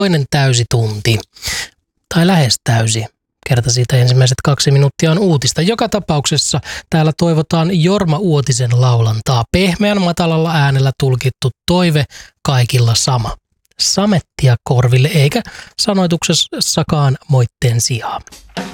toinen täysi tunti, tai lähes täysi. Kerta siitä ensimmäiset 2 minuuttia on uutista. Joka tapauksessa täällä toivotaan Jorma Uotisen laulantaa. Pehmeän matalalla äänellä tulkittu toive, kaikilla sama. Samettia korville eikä sanoituksessakaan moitteen sijaa.